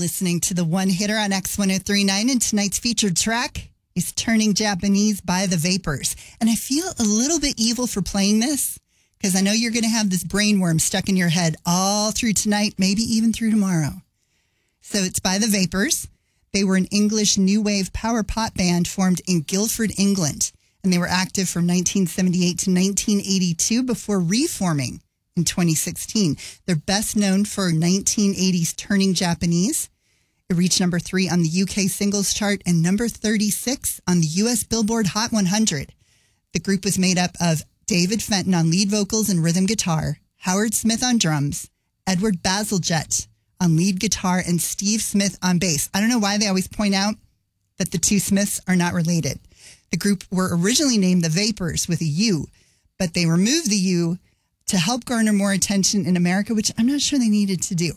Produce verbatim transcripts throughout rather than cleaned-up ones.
listening to the One Hitter on X one oh three point nine, and tonight's featured track is Turning Japanese by the Vapors. And I feel a little bit evil for playing this because I know you're going to have this brainworm stuck in your head all through tonight, maybe even through tomorrow. So it's by the Vapors. They were an English new wave power pop band formed in Guildford, England, and they were active from nineteen seventy-eight to nineteen eighty-two before reforming in twenty sixteen. They're best known for nineteen eighties Turning Japanese. It reached number three on the U K singles chart and number thirty-six on the U S Billboard Hot one hundred. The group was made up of David Fenton on lead vocals and rhythm guitar, Howard Smith on drums, Edward Bazalgette on lead guitar, and Steve Smith on bass. I don't know why they always point out that the two Smiths are not related. The group were originally named the Vapors with a U, but they removed the U to help garner more attention in America, which I'm not sure they needed to do.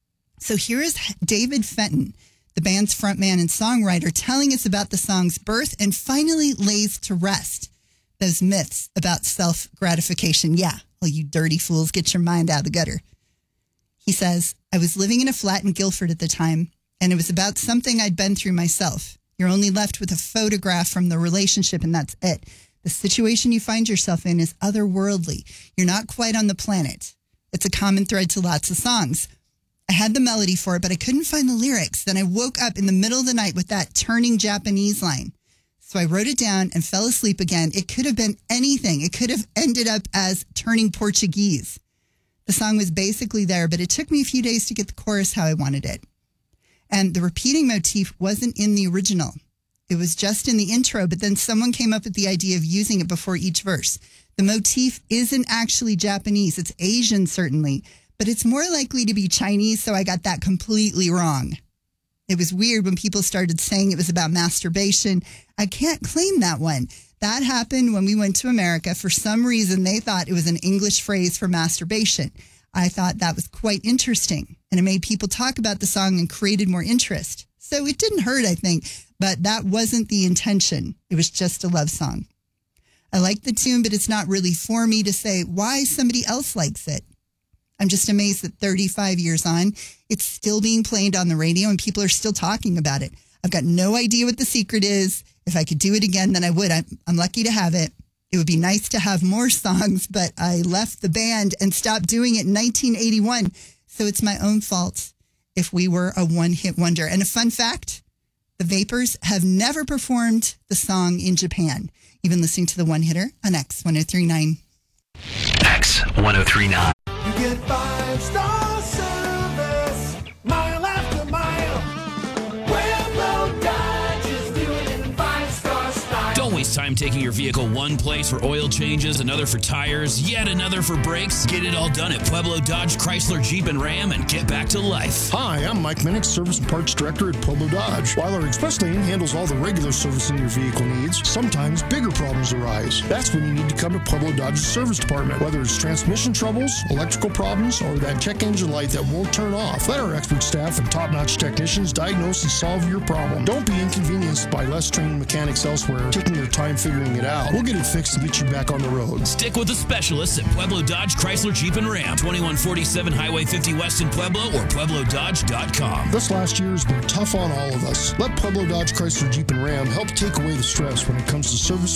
So here is David Fenton, the band's frontman and songwriter, telling us about the song's birth and finally lays to rest those myths about self-gratification. Yeah, well, you dirty fools, get your mind out of the gutter. He says, I was living in a flat in Guildford at the time, and it was about something I'd been through myself. You're only left with a photograph from the relationship, and that's it. The situation you find yourself in is otherworldly. You're not quite on the planet. It's a common thread to lots of songs. I had the melody for it, but I couldn't find the lyrics. Then I woke up in the middle of the night with that Turning Japanese line. So I wrote it down and fell asleep again. It could have been anything. It could have ended up as Turning Portuguese. The song was basically there, but it took me a few days to get the chorus how I wanted it. And the repeating motif wasn't in the original. It was just in the intro, but then someone came up with the idea of using it before each verse. The motif isn't actually Japanese. It's Asian, certainly, but it's more likely to be Chinese, so I got that completely wrong. It was weird when people started saying it was about masturbation. I can't claim that one. That happened when we went to America. For some reason, they thought it was an English phrase for masturbation. I thought that was quite interesting, and it made people talk about the song and created more interest. So it didn't hurt, I think, but that wasn't the intention. It was just a love song. I like the tune, but it's not really for me to say why somebody else likes it. I'm just amazed that thirty-five years on, it's still being played on the radio and people are still talking about it. I've got no idea what the secret is. If I could do it again, then I would. I'm, I'm lucky to have it. It would be nice to have more songs, but I left the band and stopped doing it in nineteen eighty-one. So it's my own fault if we were a one-hit wonder. And a fun fact, the Vapors have never performed the song in Japan. You've been listening to the One Hitter on X one oh three point nine. X one oh three point nine. You get five-star service, mile after mile. Pueblo Dodge is doing in five-star style. Don't waste time taking your vehicle one place for oil changes, another for tires, yet another for brakes. Get it all done at Pueblo Dodge, Chrysler, Jeep, and Ram and get back to life. Hi, I'm Mike Minnick, Service and Parts Director at Pueblo Dodge. While our express lane handles all the regular servicing your vehicle needs, sometimes bigger problems arise. That's when you need to come to Pueblo Dodge's service department. Whether it's transmission troubles, electrical problems, or that check engine light that won't turn off, let our expert staff and top-notch technicians diagnose and solve your problem. Don't be inconvenienced by less trained mechanics elsewhere taking their time figuring it out. We'll get it fixed and get you back on the road. Stick with the specialists at Pueblo Dodge, Chrysler, Jeep, and Ram. twenty-one forty-seven Highway fifty West in Pueblo or pueblo dodge dot com. This last year has been tough on all of us. Let Pueblo Dodge, Chrysler, Jeep, and Ram help take away the stress when it comes to service